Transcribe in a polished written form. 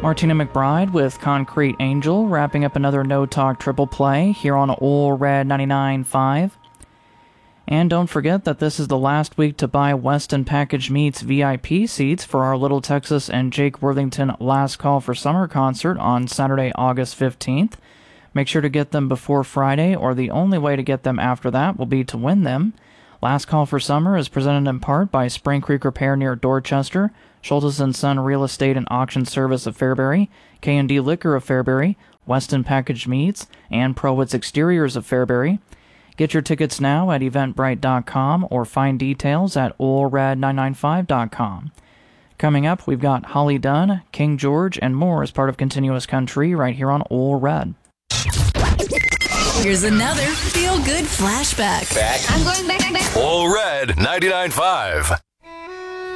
Martina McBride with Concrete Angel, wrapping up another No Talk triple play here on Ole Red 99.5. And don't forget that this is the last week to buy Weston Packaged Meats VIP seats for our Little Texas and Jake Worthington Last Call for Summer concert on Saturday, August 15th. Make sure to get them before Friday, or the only way to get them after that will be to win them. Last Call for Summer is presented in part by Spring Creek Repair near Dorchester, Schultes & Son Real Estate and Auction Service of Fairbury, K&D Liquor of Fairbury, Weston Packaged Meats, and Prowitz Exteriors of Fairbury. Get your tickets now at eventbrite.com or find details at olrad995.com. Coming up, we've got Holly Dunn, King George, and more as part of Continuous Country right here on Ole Red. Here's another feel-good flashback. I'm going back. Ole Red 99.5.